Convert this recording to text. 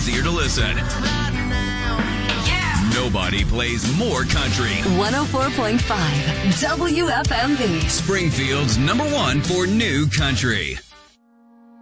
easier to listen. Nobody plays more country. 104.5 WFMB. Springfield's #1 for new country.